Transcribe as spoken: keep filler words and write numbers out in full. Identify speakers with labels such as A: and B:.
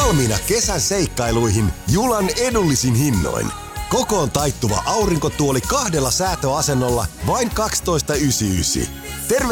A: Valmiina kesän seikkailuihin Julan edullisin hinnoin. Kokoon taittuva aurinkotuoli kahdella säätöasennolla vain kaksitoista yhdeksänkymmentäyhdeksän.